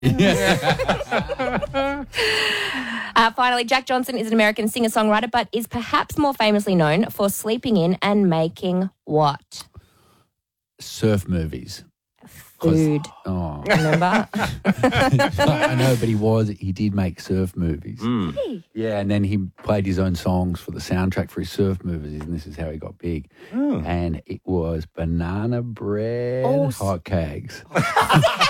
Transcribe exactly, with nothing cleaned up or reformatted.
uh, finally, Jack Johnson is an American singer-songwriter, but is perhaps more famously known for sleeping in and making what? Surf movies. Food. Oh. Remember? I know, but he was, he did make surf movies. Mm. Yeah, and then he played his own songs for the soundtrack for his surf movies, and this is how he got big. Oh. And it was banana bread Oh, hot cakes.